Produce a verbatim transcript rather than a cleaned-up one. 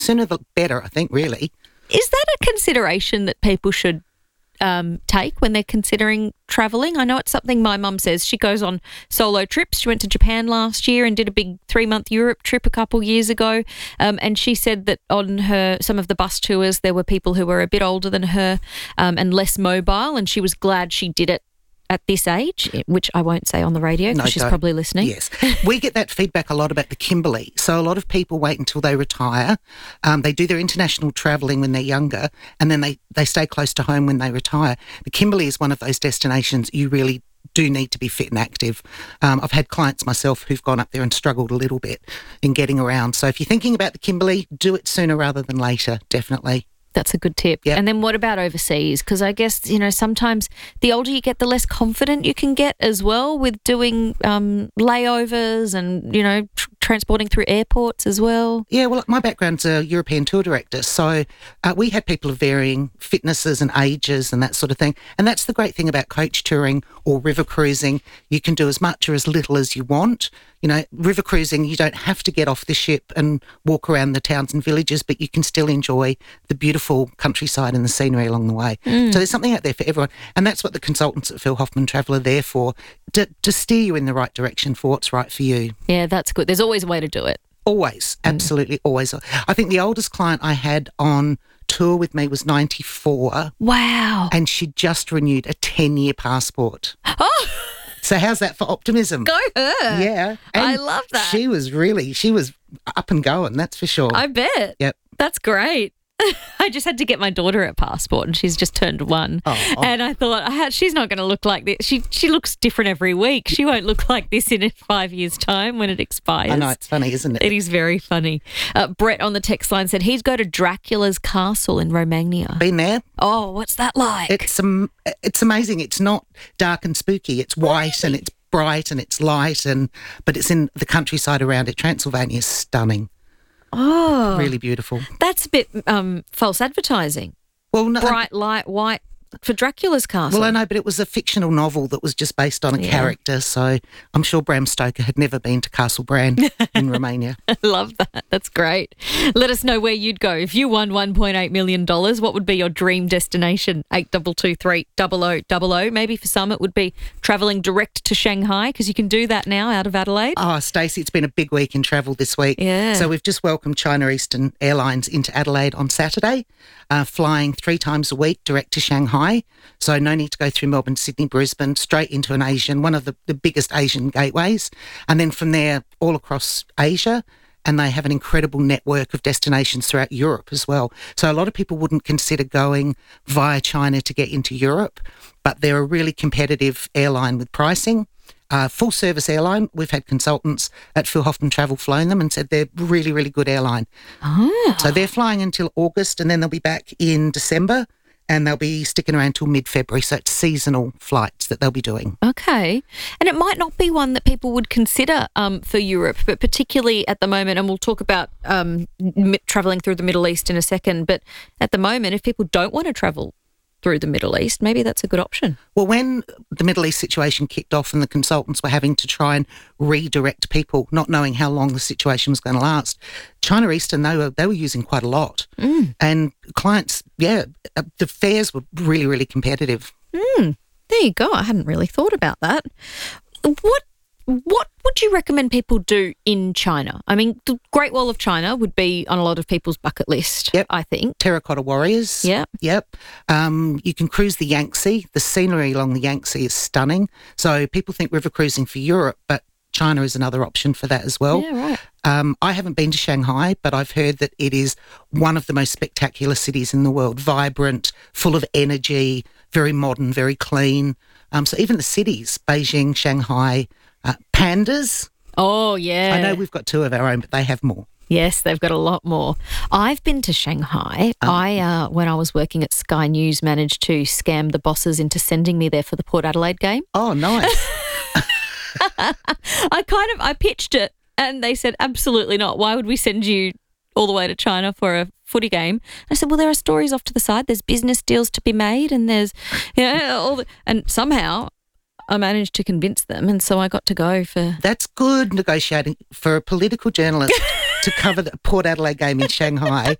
Sooner the better, I think, really. Is that a consideration that people should um, take when they're considering travelling? I know it's something my mum says. She goes on solo trips. She went to Japan last year and did a big three-month Europe trip a couple years ago. Um, and she said that on her some of the bus tours, there were people who were a bit older than her um, and less mobile, and she was glad she did it at this age, which I won't say on the radio because No, she's don't. probably listening. Yes. We get that feedback a lot about the Kimberley. So a lot of people wait until they retire. Um, they do their international travelling when they're younger, and then they, they stay close to home when they retire. The Kimberley is one of those destinations you really do need to be fit and active. Um, I've had clients myself who've gone up there and struggled a little bit in getting around. So if you're thinking about the Kimberley, do it sooner rather than later, definitely. That's a good tip. Yep. And then what about overseas? Because I guess, you know, sometimes the older you get, the less confident you can get as well with doing um, layovers and, you know, tr- transporting through airports as well. Yeah, well, my background's a European tour director, so uh, we had people of varying fitnesses and ages and that sort of thing. And that's the great thing about coach touring or river cruising. You can do as much or as little as you want. You know, river cruising, you don't have to get off the ship and walk around the towns and villages, but you can still enjoy the beautiful countryside and the scenery along the way. Mm. So there's something out there for everyone. And that's what the consultants at Phil Hoffman Travel are there for, to, to steer you in the right direction for what's right for you. Yeah, that's good. There's always a way to do it. Always, absolutely, mm. always. I think the oldest client I had on tour with me was ninety-four. Wow. And she just renewed a ten-year passport. Oh! So how's that for optimism? Go her. Yeah. And I love that. She was really, she was up and going, that's for sure. I bet. Yep. That's great. I just had to get my daughter a passport and she's just turned one. Oh, oh. And I thought, I had, she's not going to look like this. She she looks different every week. She won't look like this in five years' time when it expires. I know, it's funny, isn't it? It is very funny. Uh, Brett on the text line said he'd go to Dracula's castle in Romania. Been there? Oh, what's that like? It's um, it's amazing. It's not dark and spooky. It's white and it's bright and it's light, and but it's in the countryside around it. Transylvania is stunning. Oh. Really beautiful. That's a bit um, false advertising. Well, no, Bright, light, white for Dracula's castle. Well, I know, but it was a fictional novel that was just based on a Yeah. character, so I'm sure Bram Stoker had never been to Castle Bran in Romania. I love that. That's great. Let us know where you'd go. If you won one point eight million dollars, what would be your dream destination? eight two two three, zero zero zero zero. Maybe for some it would be travelling direct to Shanghai because you can do that now out of Adelaide. Oh, Stacey, it's been a big week in travel this week. Yeah. So we've just welcomed China Eastern Airlines into Adelaide on Saturday, uh, flying three times a week direct to Shanghai. So no need to go through Melbourne, Sydney, Brisbane, straight into an Asian, one of the, the biggest Asian gateways. And then from there, all across Asia. And they have an incredible network of destinations throughout Europe as well. So a lot of people wouldn't consider going via China to get into Europe, but they're a really competitive airline with pricing. Uh, full service airline. We've had consultants at Phil Hoffman Travel flown them and said they're really, really good airline. Oh. So they're flying until August and then they'll be back in December. And they'll be sticking around till mid-February, so it's seasonal flights that they'll be doing. Okay. And it might not be one that people would consider um, for Europe, but particularly at the moment, and we'll talk about um, m- travelling through the Middle East in a second, but at the moment, if people don't want to travel through the Middle East, maybe that's a good option. Well, when the Middle East situation kicked off and the consultants were having to try and redirect people, not knowing how long the situation was going to last, China Eastern, they were, they were using quite a lot. Mm. And clients, yeah, uh, the fares were really, really competitive. Mm. There you go. I hadn't really thought about that. What What would you recommend people do in China? I mean, the Great Wall of China would be on a lot of people's bucket list, Yep. I think. Terracotta Warriors. Yep. Yep. Um, you can cruise the Yangtze. The scenery along the Yangtze is stunning. So people think river cruising for Europe, but China is another option for that as well. Yeah, right. Um, I haven't been to Shanghai, but I've heard that it is one of the most spectacular cities in the world. Vibrant, full of energy, very modern, very clean. Um, so even the cities, Beijing, Shanghai, uh, pandas. Oh, yeah. I know we've got two of our own, but they have more. Yes, they've got a lot more. I've been to Shanghai. Oh. I, uh, when I was working at Sky News, managed to scam the bosses into sending me there for the Port Adelaide game. Oh, nice. I kind of, I pitched it and they said, absolutely not. Why would we send you all the way to China for a footy game? I said, well, there are stories off to the side. There's business deals to be made and there's, you know, all the, and somehow I managed to convince them and so I got to go for... That's good negotiating for a political journalist. to cover the Port Adelaide game in Shanghai.